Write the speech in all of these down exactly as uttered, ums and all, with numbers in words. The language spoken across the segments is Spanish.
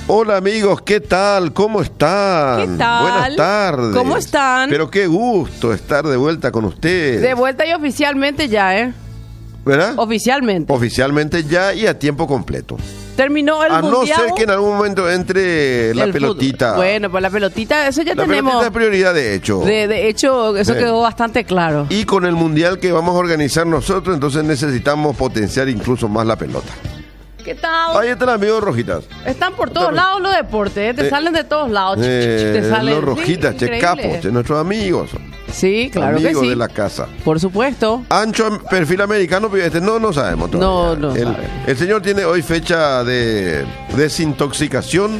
Hola amigos, ¿qué tal? ¿Cómo están? ¿Qué tal? Buenas tardes. ¿Cómo están? Pero qué gusto estar de vuelta con ustedes. De vuelta y oficialmente ya, ¿eh? ¿Verdad? Oficialmente. Oficialmente ya y a tiempo completo. Terminó el a mundial. no ser que en algún momento entre la el pelotita. Fútbol. Bueno, pues la pelotita, eso ya la tenemos. La pelotita es prioridad, de hecho. De, de hecho, eso sí. quedó bastante claro. Y con el mundial que vamos a organizar nosotros, entonces necesitamos potenciar incluso más la pelota. ¿Qué tal? Ahí están los amigos Rojitas. Están por todos lados los deportes, ¿eh? Te eh, salen de todos lados. Eh, te salen, los Rojitas, sí, che capos, che, nuestros amigos. Sí, claro amigos que sí. de la casa. Por supuesto. Ancho, perfil americano, pero este no, no sabemos todavía. No, no. El, el señor tiene hoy fecha de desintoxicación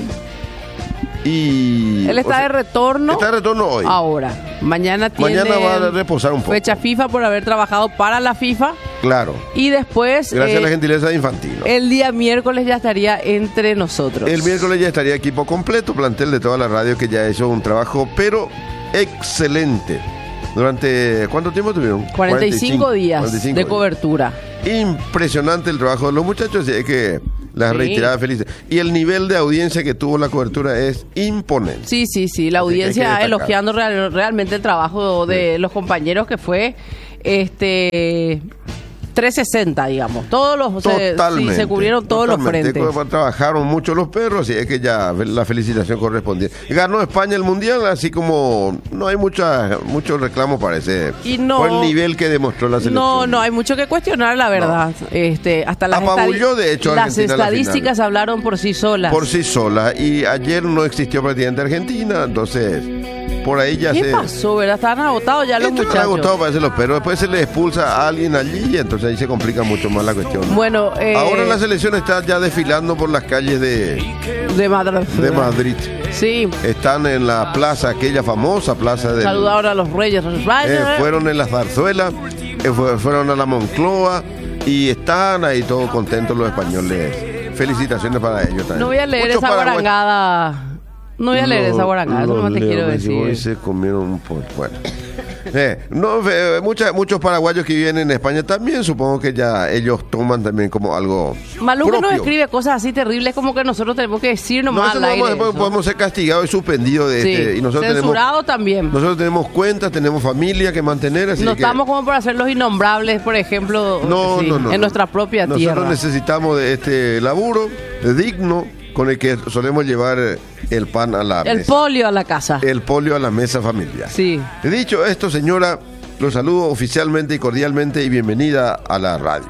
y... Él está o sea, de retorno. Está de retorno hoy. Ahora. Mañana tiene... Mañana va a reposar un poco. Fecha FIFA por haber trabajado para la FIFA. Claro. Y después... Gracias eh, a la gentileza de Infantino. El día miércoles ya estaría entre nosotros. El miércoles ya estaría equipo completo, plantel de toda la radio que ya ha hecho un trabajo, pero excelente. Durante, ¿cuánto tiempo tuvieron? cuarenta y cinco días cuarenta y cinco de días. Cobertura. Impresionante el trabajo de los muchachos, y es que las Sí. reiteradas felices. Y el nivel de audiencia que tuvo la cobertura es imponente. Sí, sí, sí. La Así que hay que audiencia destacar. elogiando real- realmente el trabajo de los compañeros, que fue este trescientos sesenta, digamos. Todos los se, Totalmente. sí, se cubrieron todos totalmente. los frentes. Trabajaron mucho los perros, y es que ya la felicitación correspondía. Ganó España el mundial, así como no hay mucha, mucho reclamo, parece. Y no, por el nivel que demostró la selección. No, no hay mucho que cuestionar, la verdad. No. Este, hasta las, Apabulló, de hecho, las Argentina estadísticas la hablaron por sí solas. Por sí sola. Y ayer no existió prácticamente Argentina, entonces por ahí ya ¿Qué se... pasó, verdad? Estaban agotados ya los Esto muchachos. no ha gustado, parece, los perros. Después se le expulsa a alguien allí, y entonces ahí se complica mucho más la cuestión. Bueno, eh, ahora la selección está ya desfilando por las calles de, de Madrid. de Madrid. Sí. Están en la plaza, aquella famosa plaza de... Saludaron a los Reyes. Eh, fueron en la zarzuela, eh, fue, fueron a la Moncloa, y están ahí todos contentos los españoles. Felicitaciones para ellos también. No voy a leer Muchos esa paraguayos- guarangada. No voy a leer Lo- esa guarangada, eso lo no te leo, quiero me decir. digo, hoy se comieron un poco. Bueno. Eh, no, eh, mucha- muchos paraguayos que viven en España también, supongo que ya ellos toman también como algo Maluco nos propio. escribe cosas así terribles como que nosotros tenemos que decir No, nomás eso al no aire. vamos- eso. podemos ser castigados y suspendidos de Sí. este, y nosotros Censurado tenemos, también. nosotros tenemos cuentas, tenemos familia que mantener, así No que estamos como por hacer los innombrables, por ejemplo, no, sí, no, no, en no. nuestra propia Nosotros tierra. necesitamos de este laburo digno con el que solemos llevar el pan a la El mesa. polio a la casa. El polio a la mesa familiar. Sí. Dicho esto, señora, lo saludo oficialmente y cordialmente, y bienvenida a la radio.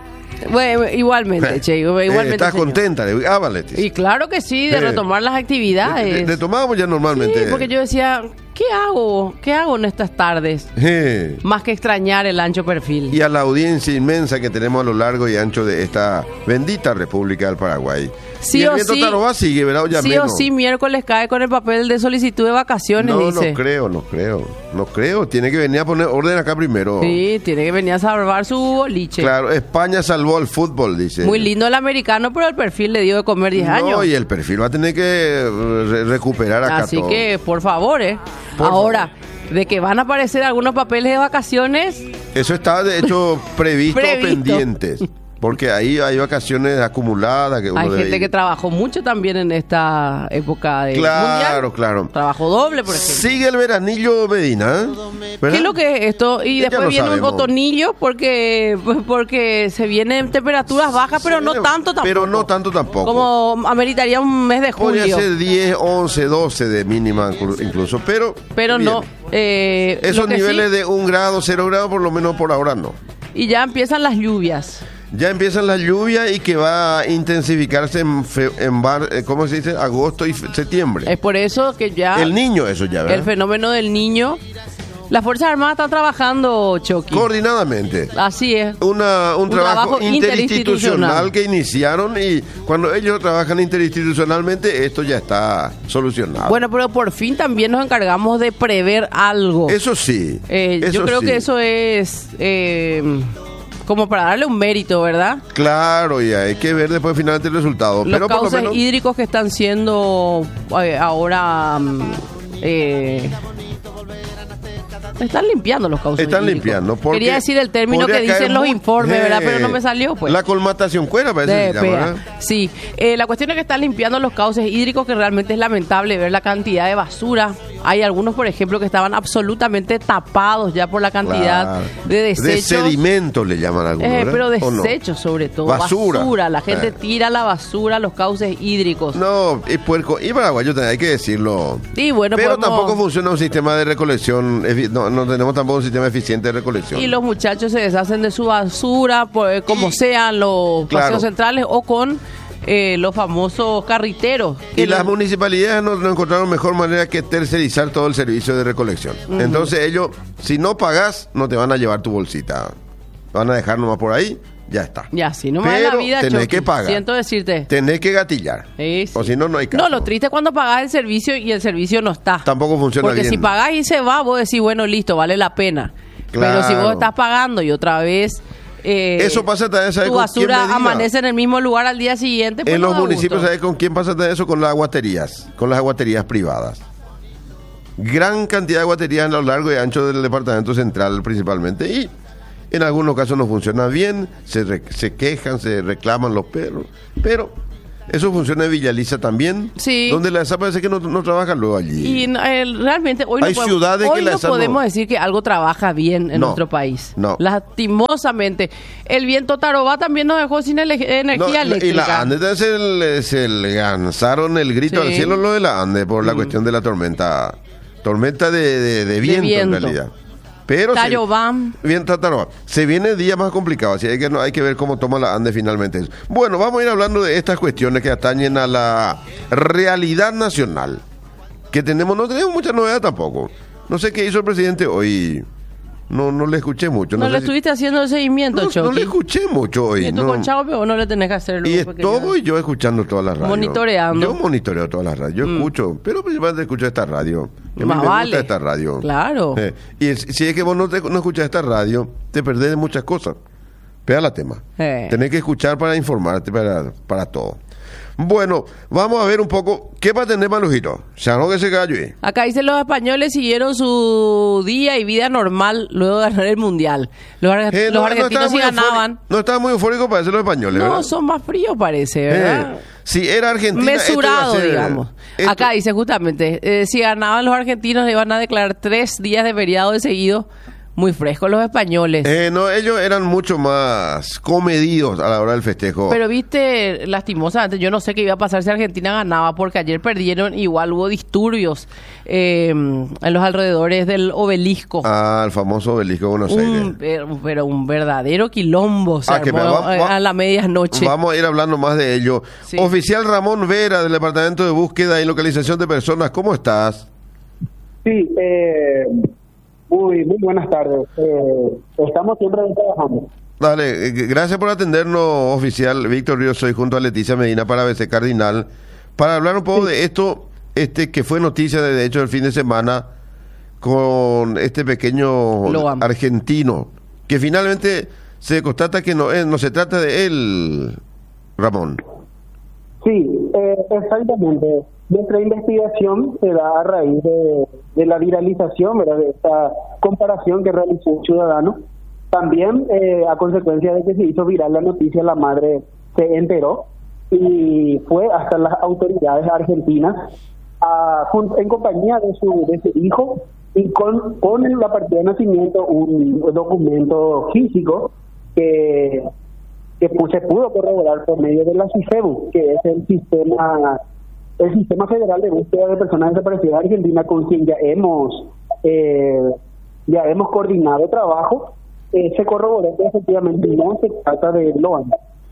Bueno, igualmente, che, igualmente. Eh, ¿Estás señor. contenta? De, ah, Valetis. Y claro que sí, de Eh, retomar las actividades. Retomamos ya normalmente. Sí, porque yo decía, ¿qué hago? ¿Qué hago en estas tardes? Eh, Más que extrañar el ancho perfil. y a la audiencia inmensa que tenemos a lo largo y ancho de esta bendita República del Paraguay. Sí y el o viento sí, Tarobá sigue, ¿verdad? Ya sí menos. o sí, miércoles cae con el papel de solicitud de vacaciones, No, dice. no creo, no creo. No creo. Tiene que venir a poner orden acá primero. Sí, tiene que venir a salvar su boliche. Claro, España salvó al fútbol, dice. Muy lindo el americano, pero el perfil le dio de comer diez No, años. y el perfil va a tener que eh, re- recuperar acá Así todo. que, por favor, ¿eh? Por Ahora, de que van a aparecer algunos papeles de vacaciones, Eso está, de hecho, previsto, Previsto. pendientes. Porque ahí hay vacaciones acumuladas que uno hay debe gente ir. que trabajó mucho también en esta época de Claro, mundial. claro. Trabajo doble, por ejemplo. Sigue el veranillo Medina, ¿eh? ¿Verdad? ¿Qué es lo que es esto? Y Ya después lo viene sabemos. un otonillo porque porque se vienen temperaturas bajas, pero no tanto tampoco. Pero no tanto tampoco. Como ameritaría un mes de Podría julio. ser diez, once, doce de mínima inclu- incluso, pero... Pero bien. no. eh, Esos lo que niveles sí, de un grado, cero grado, por lo menos por ahora no. Y ya empiezan las lluvias. Ya empiezan las lluvias, y que va a intensificarse en, fe- en bar- eh, ¿cómo se dice? Agosto y fe- septiembre. Es por eso que ya El niño, eso ya, el ¿verdad? fenómeno del niño. Las Fuerzas Armadas están trabajando, Chucky. Coordinadamente. Así es. Una, un, Un trabajo, trabajo interinstitucional interinstitucional. que iniciaron, y cuando ellos trabajan interinstitucionalmente, esto ya está solucionado. Bueno, pero por fin también nos encargamos de prever algo. Eso sí. Eh, yo eso creo sí. que eso es eh, como para darle un mérito, ¿verdad? Claro, y hay que ver después finalmente el resultado. Los Pero por lo cauces menos... hídricos que están siendo eh, ahora mm, eh, Están limpiando los cauces Están hídricos. limpiando. porque Quería decir el término que podría caer dicen los muy- informes, ¿verdad? Eh, Pero no me salió, pues. La colmatación cuera, parece De que se llama, pea. ¿verdad? Sí, eh, la cuestión es que están limpiando los cauces hídricos, que realmente es lamentable ver la cantidad de basura. Hay algunos, por ejemplo, que estaban absolutamente tapados ya por la cantidad Claro. de desechos. De sedimentos le llaman algunos, Eh, ¿verdad? pero ¿O no? desechos sobre todo. Basura. La gente Eh. tira la basura a los cauces hídricos. No, y puerco. Y paraguayo también, hay que decirlo. Y bueno, Pero podemos- tampoco funciona un sistema de recolección. efi- No, no tenemos tampoco un sistema eficiente de recolección. Y los muchachos se deshacen de su basura, pues, como sean los Claro. paseos centrales o con eh, los famosos carriteros. que Y las los- municipalidades no, no encontraron mejor manera que tercerizar todo el servicio de recolección. Entonces ellos, si no pagas, no te van a llevar tu bolsita. Van a dejar nomás por ahí, ya está. Ya, si no me da la Pero vida, tenés Chucky, que pagar. siento decirte. Tenés que gatillar. Sí, sí. O si no, no hay caso. No, lo triste es cuando pagás el servicio y el servicio no está. Tampoco funciona Porque bien. si pagás y se va, vos decís, bueno, listo, vale la pena. Claro. Pero si vos estás pagando y otra vez... eh, Eso pasa también, ¿sabes tu con quién basura medida? amanece en el mismo lugar al día siguiente. Pues En no los da municipios, gusto. ¿sabes con quién pasa también eso? Con las aguaterías, con las aguaterías privadas. Gran cantidad de aguaterías a lo largo y ancho del departamento central principalmente. Y en algunos casos no funciona bien, se, re- se quejan, se reclaman los perros. Pero eso funciona en Villaliza también, Sí. donde la ESA parece que no, no trabajan luego allí. Y no, el- realmente hoy no Hay podemos, ciudades hoy que la no ESA no- podemos decir que algo trabaja bien en No, nuestro país. no. Lastimosamente. El viento Tarobá también nos dejó sin ele- No, energía y la- y eléctrica. la Ande también se, le- se le lanzaron el grito Sí. al cielo lo de la Ande por la Mm. cuestión de la tormenta. Tormenta de, de- de viento, viento. en realidad. Pero se- Tarobá. Bien, Tatarova. Se viene día más complicado, así hay que, no, hay que ver cómo toma la ANDE finalmente. Bueno, vamos a ir hablando de estas cuestiones que atañen a la realidad nacional. Que tenemos, no tenemos mucha novedad tampoco. No sé qué hizo el presidente hoy. No, no le escuché mucho. No, No, le sé si- estuviste haciendo el seguimiento, no, no Chucky. le escuché mucho hoy. Y tú no. con Chavo, pero no le tenés que hacerlo. Y porque estoy ya- yo escuchando todas las radios. Monitoreando. Yo monitoreo todas las radios. Yo escucho, pero principalmente escucho esta radio. Que a mí Más me vale. gusta esta radio. Claro. Eh, y es- si es que vos no, te- no escuchas esta radio, te perdés de muchas cosas. Pega la tema. Eh. Tenés que escuchar para informarte, para, para todo. Bueno, vamos a ver un poco. ¿Qué va a tener Malujito? Ya no que se cayó. eh. Acá dicen los españoles siguieron su día y vida normal luego de ganar el mundial. Los, ar- Eh, los no- no argentinos estaba sí muy ganaban. eufórico- No estaba muy eufórico para ser los españoles, No, ¿verdad? son más fríos parece, ¿verdad? Eh, si era Argentina. esto iba a Mesurado, ser- digamos. esto- Acá dice justamente, eh, si ganaban los argentinos le iban a declarar tres días de feriado de seguido. Muy frescos los españoles. Eh, no, ellos eran mucho más comedidos a la hora del festejo. Pero viste, lastimosamente, yo no sé qué iba a pasar si Argentina ganaba, porque ayer perdieron, igual hubo disturbios eh, en los alrededores del obelisco. Ah, el famoso obelisco de Buenos Aires. Un, pero, pero un verdadero quilombo se Ah, que armó, me va- eh, va- a la medianoche. Vamos a ir hablando más de ello. Sí. Oficial Ramón Vera, del Departamento de Búsqueda y Localización de Personas, ¿cómo estás? Sí, eh, muy, muy buenas tardes. Eh, estamos siempre trabajando. Dale, eh, gracias por atendernos, oficial Víctor Ríos. Soy junto a Leticia Medina para B C Cardinal, para hablar un poco de esto, este que fue noticia de, de hecho el fin de semana con este pequeño Loan. argentino, que finalmente se constata que no, eh, no se trata de él, Ramón. Sí, eh, exactamente. Nuestra investigación se da a raíz de, de la viralización, ¿verdad? De esta comparación que realizó un ciudadano. También, eh, a consecuencia de que se hizo viral la noticia, la madre se enteró y fue hasta las autoridades argentinas a, jun- en compañía de su, de su hijo y con, con la partida de nacimiento un documento físico que que pu- se pudo corroborar por medio de la CIFEBU, que es el sistema el sistema federal de búsqueda de personas desaparecidas de Argentina, con quien ya hemos eh, ya hemos coordinado trabajo. Eh, se corroboró que efectivamente no se trata de Loan.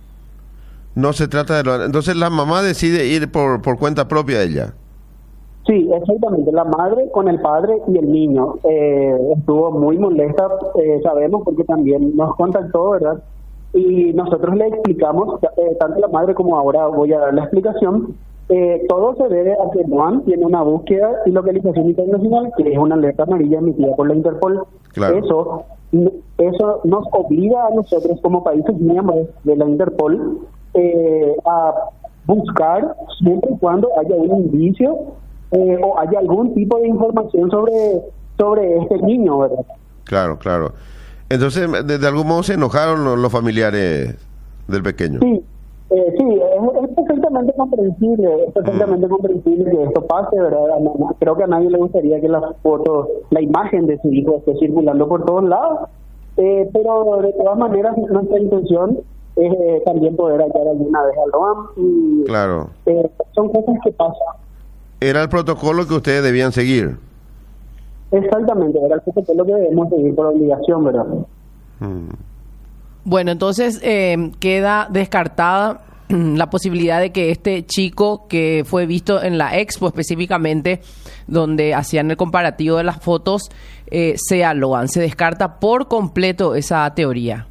No se trata de lo... Entonces la mamá decide ir por, por cuenta propia de ella. Sí, exactamente, la madre con el padre y el niño. Eh, estuvo muy molesta, eh, sabemos, porque también nos contactó, ¿verdad? Y nosotros le explicamos, eh, tanto la madre como ahora voy a dar la explicación, eh, todo se debe a que Loan tiene una búsqueda y localización internacional, que es una alerta amarilla emitida por la Interpol. Claro. Eso, eso nos obliga a nosotros como países miembros de la Interpol eh, a buscar siempre y cuando haya un indicio eh, o haya algún tipo de información sobre sobre este niño, ¿verdad? Claro, claro. Entonces, de, de algún modo se enojaron los, los familiares del pequeño. Sí, eh, sí, es, es perfectamente comprensible, es perfectamente mm. comprensible que esto pase, ¿verdad? No, no, creo que a nadie le gustaría que la foto, la imagen de su hijo esté circulando por todos lados, eh, pero de todas maneras nuestra intención es eh, también poder hallar alguna vez al Roam. Y, claro. Eh, son cosas que pasan. Era el protocolo que ustedes debían seguir. Exactamente, era el protocolo que debemos seguir por obligación, ¿verdad? Mm. Bueno, entonces eh, queda descartada la posibilidad de que este chico que fue visto en la expo específicamente, donde hacían el comparativo de las fotos, eh, sea Loan. Se descarta por completo esa teoría.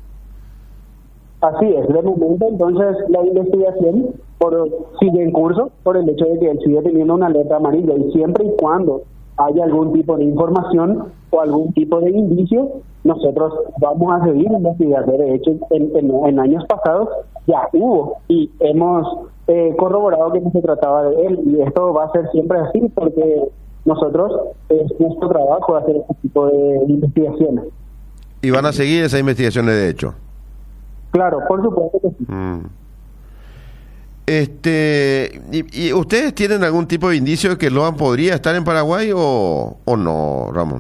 Así es, de momento entonces la investigación por, sigue en curso por el hecho de que él sigue teniendo una alerta amarilla, y siempre y cuando haya algún tipo de información o algún tipo de indicio, nosotros vamos a seguir investigando. De hecho, en, en, en años pasados ya hubo y hemos eh, corroborado que no se trataba de él, y esto va a ser siempre así porque nosotros es nuestro trabajo hacer este tipo de investigaciones. ¿Y van a seguir esas investigaciones de hecho? Claro, por supuesto que sí. Mm. Este, y, ¿y ustedes tienen algún tipo de indicio de que Loan podría estar en Paraguay o, o no, Ramón?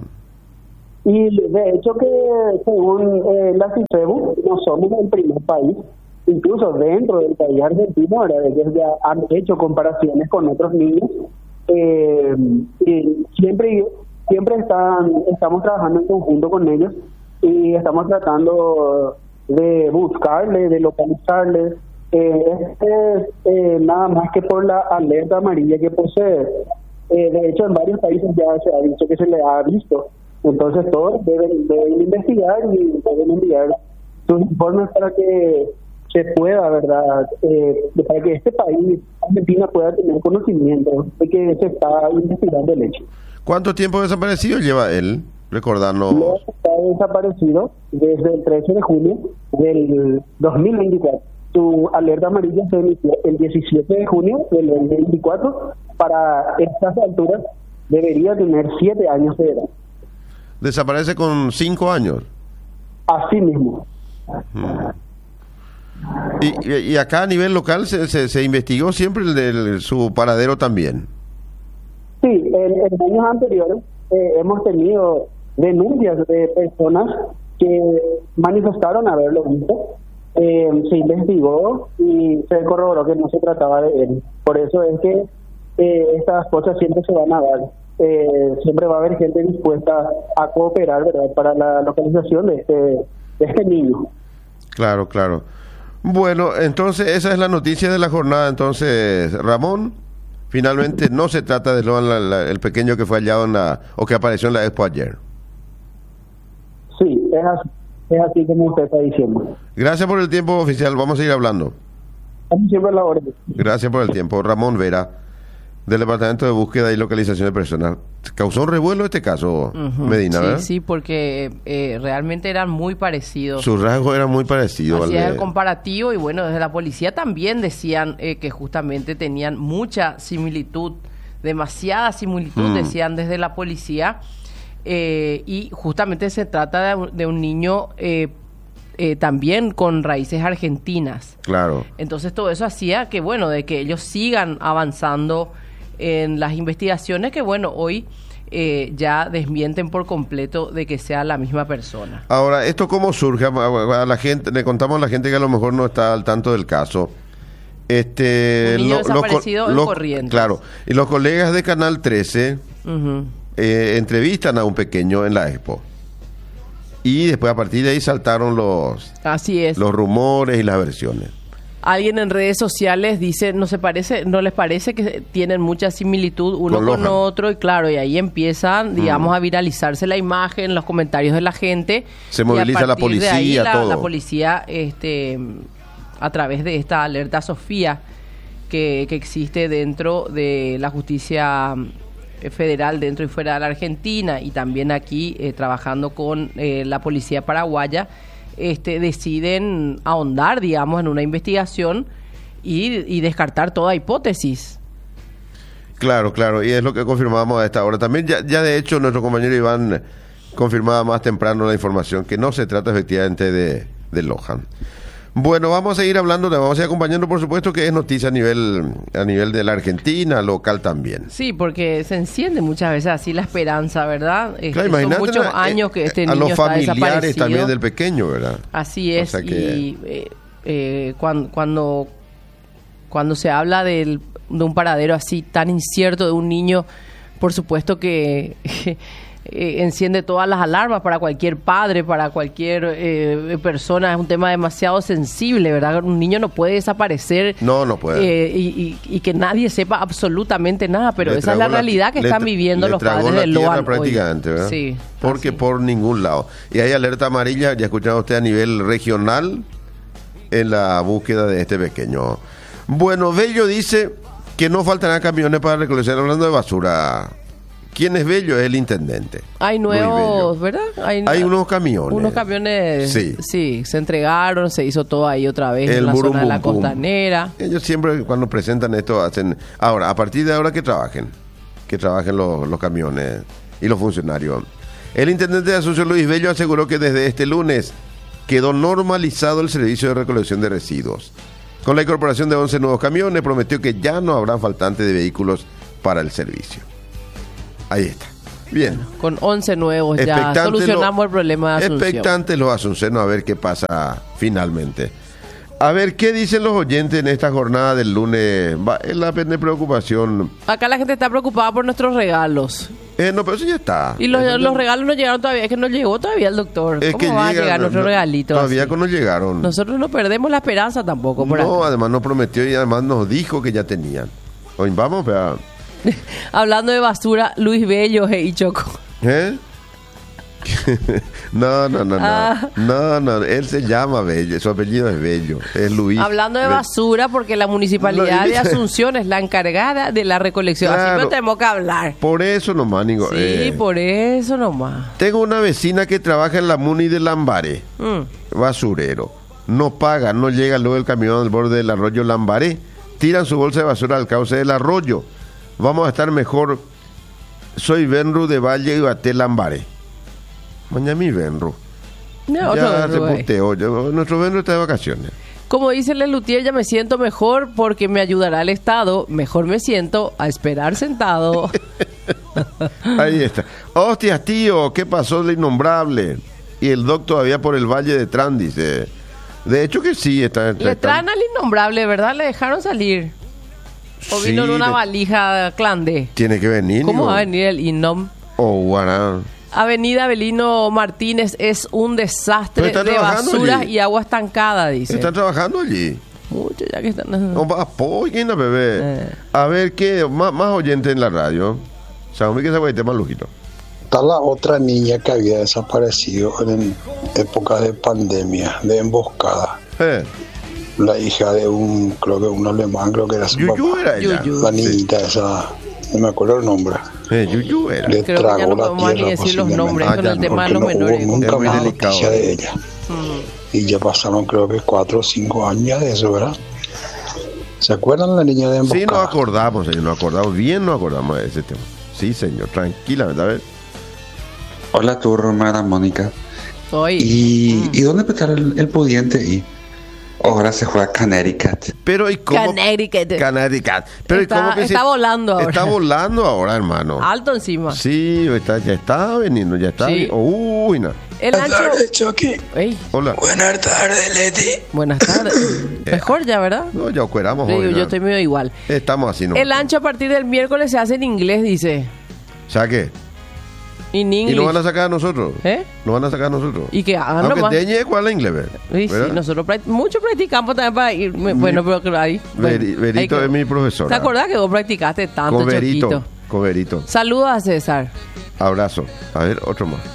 Y de hecho que según eh, la CIFEBU no somos el primer país, incluso dentro del país argentino, ¿verdad? Ellos ya han hecho comparaciones con otros niños, eh, y siempre siempre están estamos trabajando en conjunto con ellos y estamos tratando de buscarle, de localizarle. Eh, este es eh, nada más que por la alerta amarilla que posee. Eh, de hecho, en varios países ya se ha dicho que se le ha visto. Entonces, todos deben, deben investigar y deben enviar sus informes para que se pueda, ¿verdad? Eh, para que este país, Argentina, pueda tener conocimiento de que se está investigando el hecho. ¿Cuánto tiempo desaparecido lleva él? Recordarnos. Luego está desaparecido desde el trece de junio del dos mil veinticuatro. Su alerta amarilla se emitió el diecisiete de junio del dos mil veinticuatro. Para estas alturas debería tener siete años de edad. Desaparece con cinco años. Así mismo. Hmm. Y, y, y acá a nivel local se, se, se investigó siempre el de su paradero también. Sí, en, en años anteriores eh, hemos tenido denuncias de personas que manifestaron haberlo visto. Eh, se investigó y se corroboró que no se trataba de él. Por eso es que eh, estas cosas siempre se van a dar. Eh, siempre va a haber gente dispuesta a cooperar, ¿verdad?, para la localización de este, de este niño. Claro, claro. Bueno, entonces esa es la noticia de la jornada. Entonces, Ramón, finalmente no se trata de Loan, la, la, el pequeño que fue hallado en la, o que apareció en la expo ayer. Sí, es así, es así como usted está diciendo. Gracias por el tiempo, oficial. Vamos a seguir hablando. Estamos siempre a la orden. Gracias por el tiempo. Ramón Vera, del Departamento de Búsqueda y Localización de Personas. Causó un revuelo este caso, uh-huh. Medina, sí, ¿verdad? Sí, porque eh, realmente eran muy parecidos. Sus rasgos eran muy parecidos. Hacían el comparativo y bueno, desde la policía también decían eh, que justamente tenían mucha similitud, demasiada similitud, mm. decían desde la policía. Eh, y justamente se trata de, de un niño eh, eh, también con raíces argentinas. Claro. Entonces todo eso hacía que, bueno, de que ellos sigan avanzando en las investigaciones que, bueno, hoy eh, ya desmienten por completo de que sea la misma persona. Ahora, ¿esto cómo surge? A la gente, le contamos a la gente que a lo mejor no está al tanto del caso. Este, un niño lo, desaparecido los, en los, Corrientes. Claro, y los colegas de Canal trece uh-huh. eh, entrevistan a un pequeño en la expo. Y después a partir de ahí saltaron los, Así es. los rumores y las versiones. Alguien en redes sociales dice, no se parece, no les parece que tienen mucha similitud uno con, con otro, y claro, y ahí empiezan, digamos, mm. a viralizarse la imagen, los comentarios de la gente. Se moviliza la policía, de ahí la, todo. La policía, este, a través de esta alerta Sofía que, que existe dentro de la justicia federal, dentro y fuera de la Argentina, y también aquí eh, trabajando con eh, la policía paraguaya, Este, deciden ahondar, digamos, en una investigación y, y descartar toda hipótesis. Claro, claro, y es lo que confirmamos a esta hora. También ya, ya de hecho nuestro compañero Iván confirmaba más temprano la información que no se trata efectivamente de, de Lohan. Bueno, vamos a seguir hablando, le vamos a ir acompañando, por supuesto, que es noticia a nivel a nivel de la Argentina, local también. Sí, porque se enciende muchas veces así la esperanza, ¿verdad? Este, Claro, son imagínate muchos la- años que este a niño los está familiares desaparecido. también del pequeño, ¿verdad? Así es, O sea que- y eh, eh, cuando, cuando, cuando se habla del, de un paradero así tan incierto de un niño, por supuesto que eh, enciende todas las alarmas para cualquier padre, para cualquier eh, persona. Es un tema demasiado sensible, ¿verdad? Un niño no puede desaparecer. No, no puede. eh, y, y- y que nadie sepa absolutamente nada, pero Le esa es la tragó la- realidad que le están tra- viviendo le los tragó padres la de tierra Loan hoy. prácticamente, ¿verdad? Sí, Porque así. por ningún lado. Y hay alerta amarilla, ya escuchaba usted, a nivel regional en la búsqueda de este pequeño. Bueno, Bello dice que no faltarán camiones para recolección, hablando de basura. ¿Quién es Bello? Es el intendente. Hay Luis nuevos, Bello. ¿verdad? Hay unos camiones. Unos camiones, Sí. sí. se entregaron, se hizo todo ahí otra vez El en la burum zona de la bum bum. costanera. Ellos siempre cuando presentan esto hacen... Ahora, a partir de ahora que trabajen, que trabajen los, los camiones y los funcionarios. El intendente de Asunción, Luis Bello, aseguró que desde este lunes quedó normalizado el servicio de recolección de residuos. Con la incorporación de once nuevos camiones, prometió que ya no habrá faltante de vehículos para el servicio. Ahí está. Bien. Con once nuevos ya Expectantes solucionamos lo- el problema de Asunción. Expectantes los asuncenos a ver qué pasa finalmente. A ver, ¿qué dicen los oyentes en esta jornada del lunes? Va, es la de preocupación. Acá la gente está preocupada por nuestros regalos. Eh, no, pero eso ya está. Y los, Eso los ya- regalos no llegaron todavía, es que no llegó todavía el doctor. es ¿Cómo que va a llegan, llegar nuestro no- regalito? Todavía así? que no llegaron. Nosotros no perdemos la esperanza tampoco por No, acá. además nos prometió y además nos dijo que ya tenían. Hoy vamos, pero... Hablando de basura, Luis Bello y Choco. ¿Eh? no, no, no, no. Ah. No, no, él se llama Bello, su apellido es Bello, es Luis. Hablando de Be- basura, porque la municipalidad No, y- de Asunción es la encargada de la recolección. Así Claro. no tenemos que hablar. Por eso nomás, Nico. Sí, eh, por eso nomás. Tengo una vecina que trabaja en la Muni de Lambaré, Mm. basurero. No paga, no llega luego el camión al borde del arroyo Lambaré. Tiran su bolsa de basura al cauce del arroyo. Vamos a estar mejor. Soy Benru de Valle y Baté Lambaré. Mañana Benru. No, otro Ya se Benru, eh. puteó. ya- Nuestro Benru está de vacaciones. Como dice Lelutier, ya me siento mejor porque me ayudará el Estado. Mejor me siento a esperar sentado. Ahí está. Hostias, tío, ¿qué pasó de innombrable? Y el doc todavía por el Valle de Trán, dice. De hecho que sí, está... está- Le traen al innombrable, ¿verdad? Le dejaron salir. O vino Sí, en una le- valija clandé. Tiene que venir. ¿Cómo Nico. va a venir el Innom? Oh, guará. Avenida Belino Martínez es un Pero desastre está de trabajando basura allí. y agua estancada, dice. Están trabajando allí. Mucho ya que están... No, apoyen a bebé. Eh. A ver, ¿qué? Más, más oyentes en la radio. Sabemos que se va a más lujito. Está la otra niña que había desaparecido en época de pandemia, de emboscada. Eh, La hija de un, creo que un alemán, creo que era su Yuyu papá. era ella. Yuyu. La Sí. niñita esa, no me acuerdo el nombre. Eh, Yuyu era. Le Creo que ya tragó no la podemos ni tierra decir los posiblemente. nombres Ah, con ya el no, tema de Porque los no menores. hubo nunca Es muy más delicado, noticia eh. de ella. Mm. Y ya pasaron creo que cuatro o cinco años de eso, ¿verdad? ¿Se acuerdan de la niña de emboscada? Sí, nos acordamos, señor. Nos acordamos. Bien nos acordamos de ese tema. Sí, señor. Tranquila, ¿verdad? A ver. Hola, turma, Mónica. Soy... ¿Y, ¿y dónde está el, el pudiente ahí? Ahora se juega Connecticut. Pero ¿y cómo? Connecticut. Connecticut. Pero ¿y Está- cómo que está se- volando ahora. Está volando ahora, hermano. Alto encima. Sí, está, ya está veniendo, ya está. Sí. Uy, no. El ancho... Chucky. Ey, Hola. Buenas tardes, Leti. buenas tardes. Mejor ya, ¿verdad? No, ya operamos Le digo, hoy. yo ¿no? estoy medio igual. Estamos así, ¿no? El ancho a partir del miércoles se hace en inglés, dice. ¿Sabes qué? In ¿Y English. no van a sacar a nosotros? ¿Eh? ¿No van a sacar a nosotros? Y que hagan Aunque nomás. teñe cuál es inglés, ¿ver? Sí, sí, ¿verdad? nosotros prac- mucho practicamos también para ir. Bueno, pero que ahí. bueno, Veri- Verito hay que- es mi profesora. ¿Te acordás que vos practicaste tanto, Con Verito. Choquito? Con Verito. Saludos a César. Abrazo. A ver, otro más.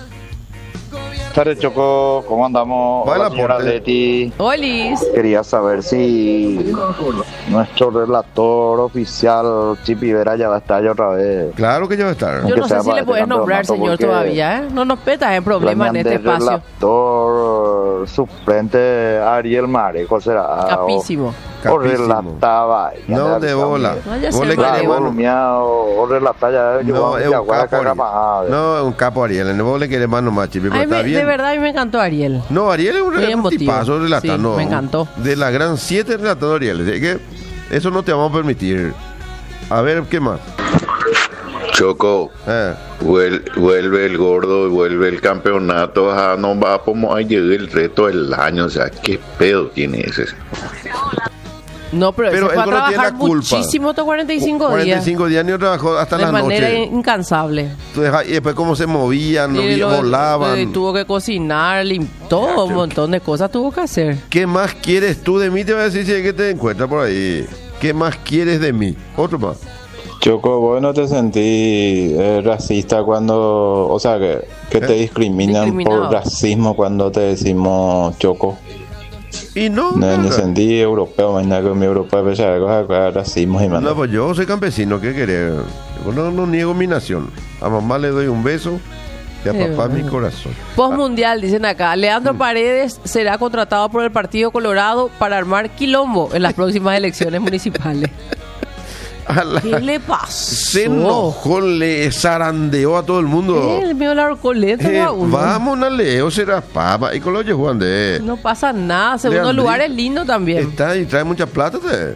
Buenas tardes, Choco. ¿Cómo andamos? Baila, Hola, señora porte. Leti. Olis. Quería saber si nuestro relator oficial, Chipi Vera, ya va a estar ya otra vez. Claro que ya va a estar. Yo Aunque no sé sea si para le este puedes campeonato, nombrar, señor, porque todavía, ¿eh? No nos petas en problemas en este espacio. relator suplente Ariel Marejo será. Capísimo. O Capísimo. relataba. No, de bola. No, ya Vos sé, le Mario. querés, mano. O relataba ya. No, es un capo Ariel. No, es un capo Ariel. Vos le querés más nomás, Chipi, pero Ay, está me- bien. de verdad a mí me encantó Ariel. No, Ariel es un, Muy re- un emotivo. tipazo relatando. Sí, me encantó. De la gran siete relatando Ariel. Así que eso no te vamos a permitir. A ver, ¿qué más? Choco, Eh. vuel- vuelve el gordo y vuelve el campeonato. Ah, no vamos a llegar el resto del año. O sea, ¿qué pedo tiene ese? No, pero, Pero se fue a él no tiene trabajar la culpa. muchísimo estos cuarenta y cinco días. cuarenta y cinco días ni trabajó hasta De la manera noche. incansable. Entonces, y después cómo se movían, Y vi- lo- volaban. eh, tuvo que cocinar, lim- todo, un montón de cosas tuvo que hacer. ¿Qué más quieres tú de mí? Te voy a decir si es que te encuentras por ahí. ¿Qué más quieres de mí? Otro más. Choco, vos no te sentí eh, racista cuando, o sea, que, que te ¿Eh? discriminan Discriminado. por racismo cuando te decimos Choco. Y no, No, ni nada. sentí europeo, más nada que mi europeo, pero ya cosas de racismo y más. No, pues yo soy campesino, ¿qué querés? Yo no, no niego mi nación. A mamá le doy un beso y a Sí, papá bueno. mi corazón. Postmundial, dicen acá. Mm. Leandro Paredes será contratado por el Partido Colorado para armar quilombo en las próximas elecciones municipales. A la- ¿Qué le pasó? Se enojó, le zarandeó a todo el mundo. El mío la coleta Eh, a uno. vamos a Leo, será papa. Y con lo que Juan de. No pasa nada. Segundo Leandri- lugar es lindo también. Está y trae mucha plata. Te.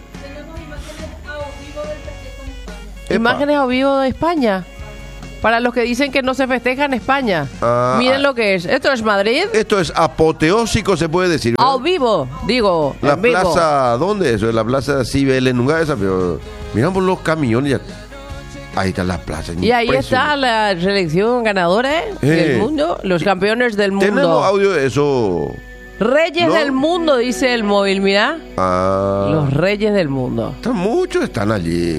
Epa. Imágenes a vivo de España. Para los que dicen que no se festeja en España. Ah, Miren ah. lo que es. Esto es Madrid. Esto es apoteósico, se puede decir. ¿verdad? A vivo, digo. La en vivo. plaza, ¿dónde es eso? La plaza Cibeles, nunca esa, pero miramos los camiones. Ya. Ahí está la plaza. Y ahí está impresionante. la selección ganadora ¿eh? Eh. del mundo, los campeones del Tenemos mundo. audio de eso. Reyes No. del mundo, dice el móvil, mira. Ah, Los reyes del mundo. están muchos, están allí.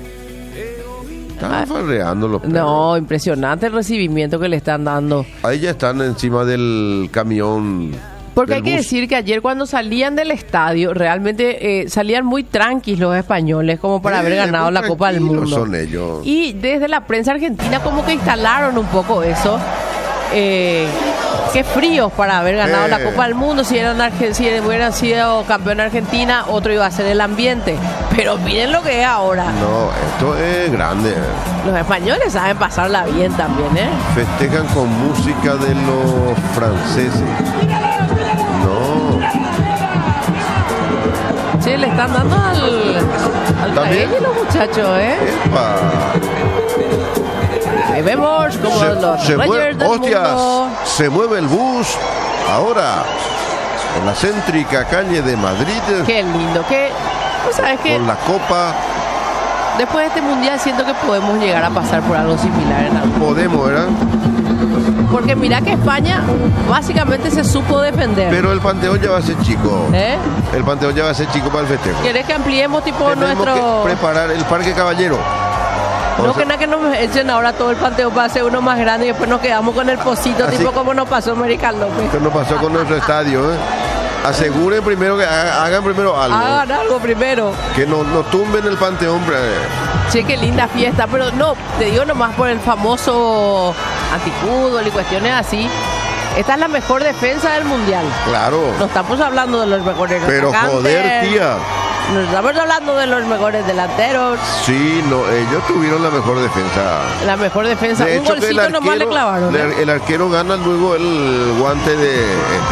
Están farreando los perros. Ah. No, impresionante el recibimiento que le están dando. Ahí ya están encima del camión. Porque del hay que bus. decir que ayer cuando salían del estadio, realmente eh, salían muy tranquilos los españoles como para haber Eh, ganado muy la Copa del tranquilos Mundo. son ellos. Y desde la prensa argentina como que instalaron un poco eso. Eh, qué fríos para haber ganado Eh. la Copa del Mundo. Si, eran Arge- si hubieran sido campeón Argentina, otro iba a ser el ambiente. Pero miren lo que es ahora. No, esto es grande. Los españoles saben pasarla bien también, ¿eh? Festejan con música de los franceses. No. Sí, le están dando al, al ¿También? cagueño los muchachos, ¿eh? Epa. Ahí vemos como los Se, se reyes mueve, del hostias, mundo. se mueve el bus. Ahora, en la céntrica calle de Madrid, Qué lindo, que ¿tú sabes qué? con la copa, Después de este mundial siento que podemos llegar a pasar por algo similar en algún. podemos, ¿verdad? Porque mira que España básicamente se supo defender. Pero el panteón ya va a ser chico. ¿Eh? El panteón ya va a ser chico para el festejo. ¿Querés que ampliemos tipo Tenemos nuestro... que preparar el Parque Caballero. No, Vamos que a- nada que nos echen ahora todo el panteón para hacer uno más grande y después nos quedamos con el pocito, Así- tipo como nos pasó American López. que nos pasó con nuestro estadio, ¿eh? Aseguren primero que ha- hagan primero algo. Hagan algo primero. Que no, no tumben el panteón. eh. Che, qué linda fiesta, pero no, te digo nomás por el famoso antifútbol y cuestiones así. Esta es la mejor defensa del mundial. Claro. No estamos hablando de los mejores Pero atacantes. joder, tía. No estamos hablando de los mejores delanteros. Sí, no, ellos tuvieron la mejor defensa. La mejor defensa. De Un hecho, que el golcito nomás le arquero, clavaron. le- ¿eh? el arquero gana luego el guante de este.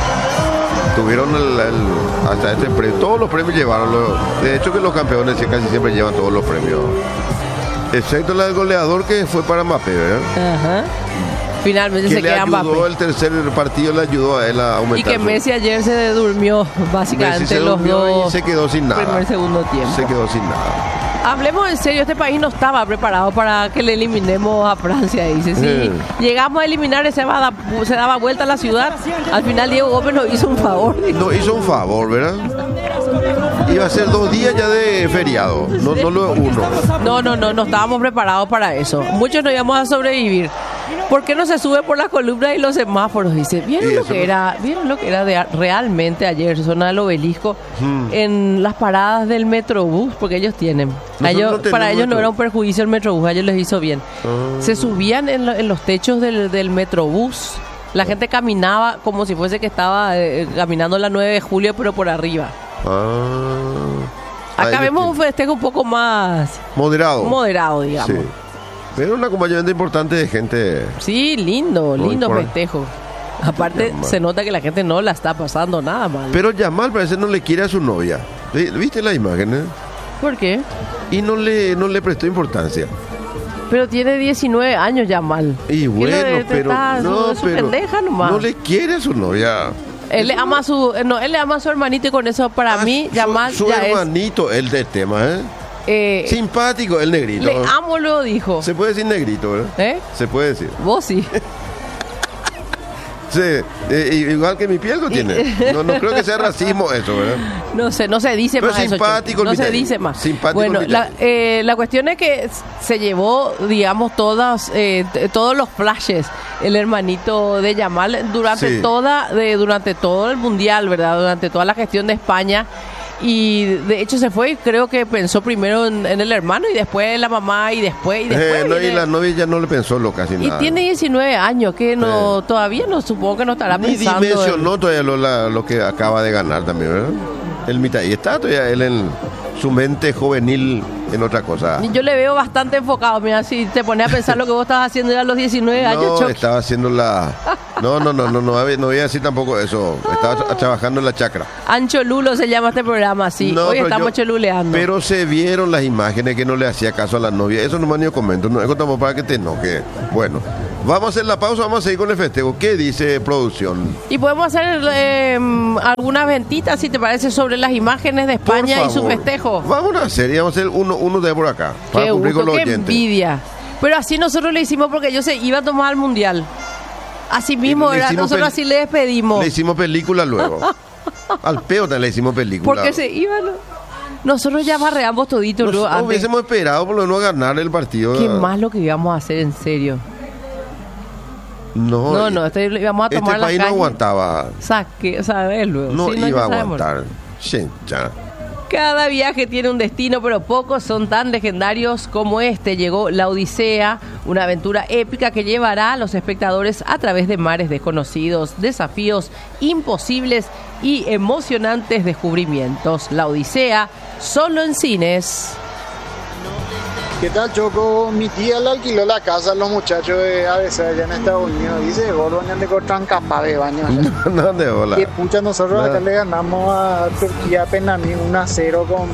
Tuvieron el, el- hasta este premio. Todos los premios llevaron. lo- De hecho, que los campeones sí, casi siempre llevan todos los premios. Excepto la del goleador que fue para Mbappé, ¿verdad? Ajá. Finalmente Que se le queda ayudó, Mbappé. el tercer partido le ayudó a él a aumentar. Y que su- Messi ayer se durmió básicamente Messi se los durmió y dos. se quedó sin nada. Primer segundo tiempo. Se quedó sin nada. Hablemos en serio, este país no estaba preparado para que le eliminemos a Francia, dice. Si Eh. llegamos a eliminar, se, va a dar- se daba vuelta a la ciudad. Al final Diego Gómez nos hizo un favor. No hizo un favor, ¿verdad? Iba a ser dos días ya de feriado, no, no lo uno. No, no, no, no estábamos preparados para eso. Muchos no íbamos a sobrevivir. ¿Por qué no se sube por las columnas y los semáforos? Dice, ¿vieron Y lo eso que no- era? ¿Vieron lo que era de, realmente ayer, zona del obelisco, Hmm. en las paradas del Metrobús? Porque ellos tienen. A Nosotros ellos- no tenemos para ellos no Metrobús. era un perjuicio el Metrobús, a ellos les hizo bien. Ah. Se subían en, lo- en los techos del, del Metrobús. La gente caminaba como si fuese que estaba eh, caminando la nueve de julio, pero por arriba. Ah, Acá ahí vemos lo un festejo un poco más moderado. moderado, digamos. Sí. Pero un acompañamiento importante de gente. Sí, lindo, No lindo importa. festejo. Aparte, Yamal. se nota que la gente no la está pasando nada mal. Pero Yamal parece no le quiere a su novia. ¿Viste la imagen? Eh? ¿Por qué? Y no le, no le prestó importancia. Pero tiene diecinueve años ya mal. Y bueno, le- pero está- no, es su pero pendeja nomás. no le quiere a su novia. Él le ama a su, no, él le ama a su hermanito y con eso para mí su, Yamal su ya hermanito, el del tema, ¿eh? es. Eh, Simpático, el negrito. le amo, lo dijo. Se puede decir negrito, ¿verdad? ¿Eh? Se puede decir. Vos sí. Sí, eh, igual que mi piel lo tiene. No, no creo que sea racismo eso, ¿verdad? No sé, no se dice Pero más eso, simpático Chuy. No el se Vitaly. dice más. Simpático Bueno, el la, Vitaly. eh, la cuestión es que se llevó, digamos, todas, eh, t- todos los flashes el hermanito de Yamal durante Sí. toda, de, durante todo el mundial, ¿verdad? Durante toda la gestión de España. Y de hecho se fue y creo que pensó primero en, en el hermano y después en la mamá y después y después. Eh, no, y viene- la novia ya no le pensó lo casi y nada. tiene diecinueve años, que no todavía no supongo que no estará Ni pensando. en- dimensionó todavía lo, la- lo que acaba de ganar también, ¿verdad? El mitad. Y está todavía él en su mente juvenil en otra cosa. Y yo le veo bastante enfocado. Mira, si te pones a pensar lo que vos estabas haciendo ya a los diecinueve años, No, Chucky. estaba haciendo la... No, no, no, no, no, había- no voy a decir tampoco eso. Estaba tra- trabajando en la chacra. Ancho Lulo se llama este programa, sí. No, Hoy pero estamos yo- choluleando. Pero se vieron las imágenes que no le hacía caso a la novia. Eso nomás ni yo comento. No, eso tampoco para que te enoje. Bueno, vamos a hacer la pausa, vamos a seguir con el festejo. ¿Qué dice producción? Y podemos hacer eh, algunas ventitas, si te parece, sobre las imágenes de Por España y su favor. festejo. Vamos a hacer, y vamos a hacer uno, uno de por acá. Para Qué cumplir gusto, con los qué oyentes. envidia. Pero así nosotros le hicimos porque yo se iba a tomar al mundial. Así mismo, Le ¿verdad? hicimos Nosotros pel- así le despedimos. Le hicimos película luego. Al peo también le hicimos película. Porque se iban. Nosotros ya barreamos toditos. Nos- luego, antes. hubiésemos esperado por lo menos ganar el partido. Qué más lo que íbamos a hacer, en serio. No, No, no, este, íbamos a este tomar la país no calle. aguantaba. Saque, ¿sabes? Luego. No Sí, iba ya a sabemos. aguantar. Sí, ya. Cada viaje tiene un destino, pero pocos son tan legendarios como este. Llegó la Odisea, una aventura épica que llevará a los espectadores a través de mares desconocidos, desafíos imposibles y emocionantes descubrimientos. La Odisea, solo en cines. ¿Qué tal, Choco? Mi tía le alquiló la casa a los muchachos de A B C allá en Estados Unidos. Dice, gordo, de cortan capa de baño. No, de hola. Y pucha, nosotros No. acá le ganamos a Turquía apenas uno a cero con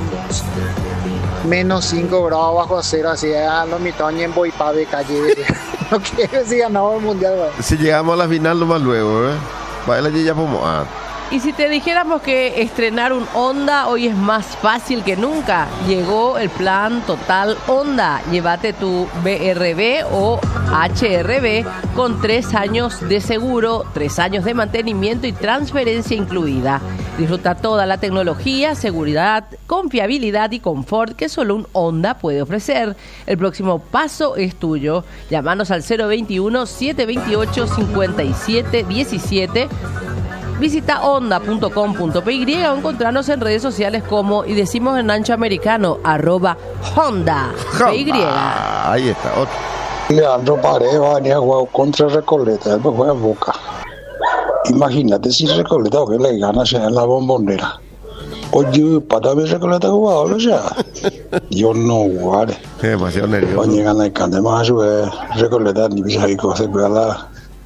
menos cinco grados bajo cero, así a los mitoños en Boipá de calle. No quiero si ganamos el mundial, güey. Si llegamos a la final nomás luego, ¿eh? Baila allí ya como... Ah. Y si te dijéramos que estrenar un Honda hoy es más fácil que nunca, llegó el plan Total Honda. Llévate tu B R B o H R B con tres años de seguro, tres años de mantenimiento y transferencia incluida. Disfruta toda la tecnología, seguridad, confiabilidad y confort que solo un Honda puede ofrecer. El próximo paso es tuyo. Llámanos al cero veintiuno, setecientos veintiocho, cincuenta y siete diecisiete. Visita honda punto com punto p y o encontrarnos en redes sociales como, y decimos en ancho americano, arroba Honda P Y. Ah, ahí está, otro. Leandro Paredes va a venir a jugar contra Recoleta, después juega Boca. Imagínate si Recoleta que le gana sea en la Bombonera. Oye, para ver Recoleta jugador, o sea, yo no guarde. Demasiado nervioso. Oye, gana el cante más a su vez, Recoleta ni pisa y cosa que la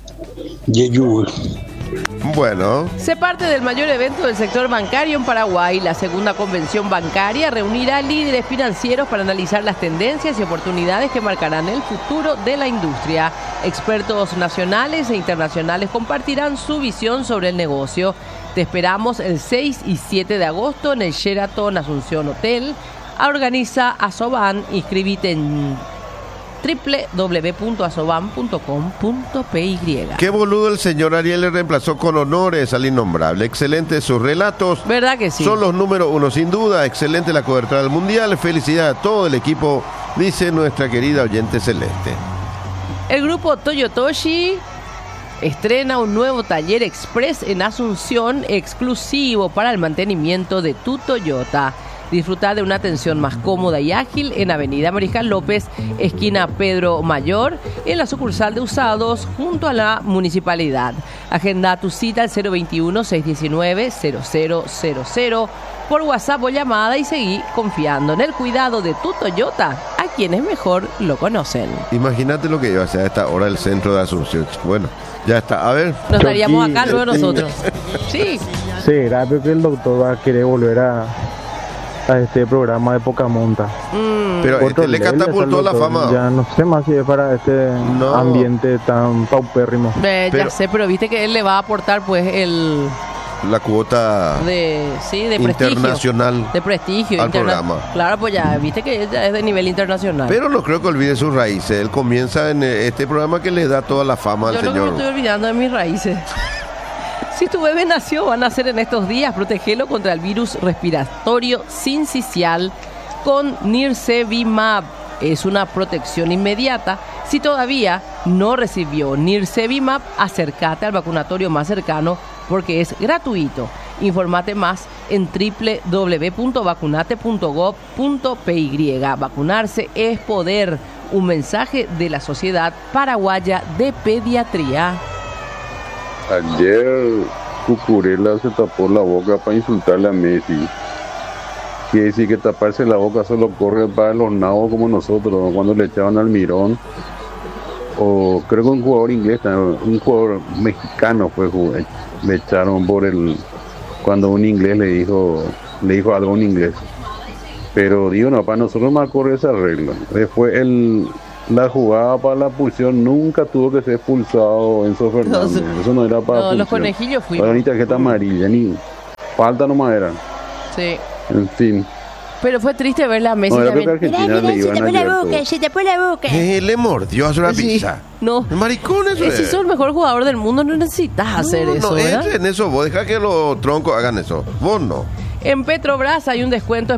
Yeyu. Bueno, Se parte del mayor evento del sector bancario en Paraguay. La segunda convención bancaria reunirá líderes financieros para analizar las tendencias y oportunidades que marcarán el futuro de la industria. Expertos nacionales e internacionales compartirán su visión sobre el negocio. Te esperamos el seis y siete de agosto en el Sheraton Asunción Hotel. Organiza Asoban. Inscribite en doble u doble u doble u punto asoban punto com punto p y. qué boludo el señor Ariel le reemplazó con honores al innombrable. Excelentes sus relatos. ¿Verdad que sí? Son los número uno, sin duda. Excelente la cobertura del Mundial. Felicidad a todo el equipo, dice nuestra querida oyente celeste. El grupo Toyotoshi estrena un nuevo taller express en Asunción exclusivo para el mantenimiento de tu Toyota. Disfruta de una atención más cómoda y ágil en Avenida Mariscal López, esquina Pedro Mayor, en la sucursal de usados junto a la municipalidad. Agenda tu cita al cero veintiuno, seiscientos diecinueve, cero cero cero cero por WhatsApp o llamada y seguí confiando en el cuidado de tu Toyota a quienes mejor lo conocen. Imagínate lo que iba a hacer a esta hora el centro de Asunción. Bueno, ya está. A ver. Nos estaríamos acá luego nosotros. Sí. ¿Será que el doctor va a querer volver a, a este programa de poca monta? Mm. Pero este le catapultó la fama. Ya no sé más si es para este no. ambiente tan paupérrimo. Eh, Pero, ya sé, pero viste que él le va a aportar pues el... la cuota de, sí, de internacional prestigio, de prestigio al interna- programa. Claro, pues ya viste que ella es de nivel internacional. Pero no creo que olvide sus raíces. Él comienza en este programa que le da toda la fama Yo al no señor. me estoy olvidando de mis raíces. Si tu bebé nació, van a nacer en estos días. Protégelo contra el virus respiratorio sincicial con Nirsevimab. Es una protección inmediata. Si todavía no recibió Nirsevimab, acércate al vacunatorio más cercano porque es gratuito. Informate más en doble u doble u doble u punto vacunate punto gov punto p y. Vacunarse es poder. Un mensaje de la Sociedad Paraguaya de Pediatría. Ayer Cucurella se tapó la boca para insultarle a Messi. Quiere decir que taparse la boca solo corre para los nabos como nosotros, cuando le echaban al Mirón. O creo que un jugador inglés, un jugador mexicano fue jugador, le echaron por el cuando un inglés le dijo le dijo algo a un inglés. Pero digo, no, para nosotros más corre esa regla. Después el la jugada para la expulsión nunca tuvo que ser expulsado Enzo Fernández. No, eso no era para no, los expulsión. conejillos fuimos. Para ni tarjeta amarilla, ni falta nomás era. Sí. En fin. Pero fue triste verla a Messi No, era también. que Argentina le iban a llevar todo. se tapó la boca. Eh, le mordió a su Sí. pizza. No. El maricón eso Si es. sos el mejor jugador del mundo, no necesitas hacer No, eso, no, ¿verdad? entre en eso vos. Deja que los troncos hagan eso. Vos no. En Petrobras hay un descuento